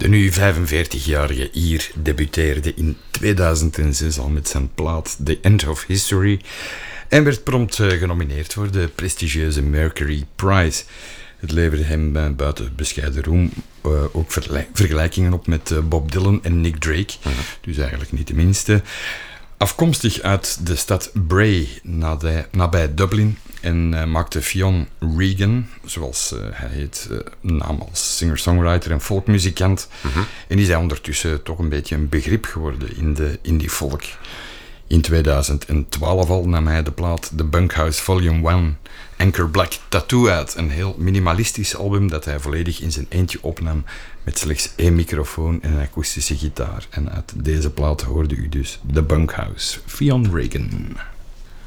De nu 45-jarige Ier debuteerde in 2006 al met zijn plaat The End of History en werd prompt genomineerd voor de prestigieuze Mercury Prize. Het leverde hem buiten bescheiden roem ook vergelijkingen op met Bob Dylan en Nick Drake, dus eigenlijk niet de minste. Afkomstig uit de stad Bray, nabij Dublin, en maakte Fionn Regan, zoals hij heet, naam als singer-songwriter en folkmuzikant. En is hij ondertussen toch een beetje een begrip geworden in de indie folk. In 2012 al nam hij de plaat The Bunkhouse Volume 1 Anchor Black Tattoo uit. Een heel minimalistisch album dat hij volledig in zijn eentje opnam met slechts 1 microfoon en een akoestische gitaar. En uit deze plaat hoorde u dus The Bunkhouse, Fionn Regan.